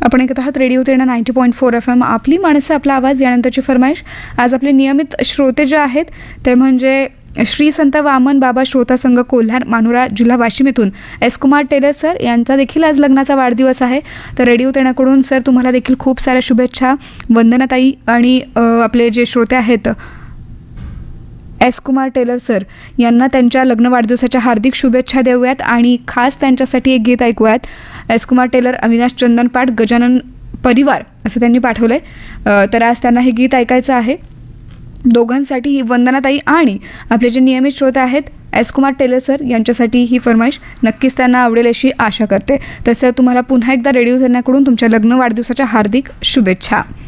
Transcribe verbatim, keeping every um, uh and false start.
आपण ऐकत आहात radio Terna ninety point four F M, आपली माणसं आपला आवाज. यानंतरची फरमाईश. आज आपले नियमित श्रोते जे आहेत ते म्हणजे श्री संत वामन बाबा श्रोता संघ कोल्हार, मानुरा, जिल्हा वाशिम येथून एस कुमार टेलर सर यांचा देखील आज लग्नाचा वाढदिवस आहे. तर रेडिओ तेरणाकडून सर तुम्हाला देखील खूप साऱ्या शुभेच्छा. वंदनाताई आणि आपले जे श्रोते आहेत एस कुमार टेलर सर यांना त्यांच्या लग्न वाढदिवसाच्या हार्दिक शुभेच्छा देऊयात आणि खास त्यांच्यासाठी एक गीत ऐकूयात. एस कुमार टेलर, अविनाश चंदनपाट, गजानन परिवार असं त्यांनी पाठवलं आहे. तर आज त्यांना हे गीत ऐकायचं आहे. दोघांसाठी ही वंदनाताई आणि आपले जे नियमित श्रोते आहेत एस कुमार टेलर सर यांच्यासाठी ही फरमाईश नक्कीच त्यांना आवडेल अशी आशा करते. तसं तुम्हाला पुन्हा एकदा रेडिओ तेरणाकडून तुमच्या लग्न वाढदिवसाच्या हार्दिक शुभेच्छा.